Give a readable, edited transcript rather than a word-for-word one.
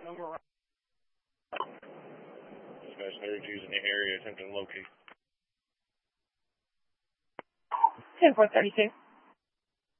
Dispatch 32's in the area attempting to locate. 10-432.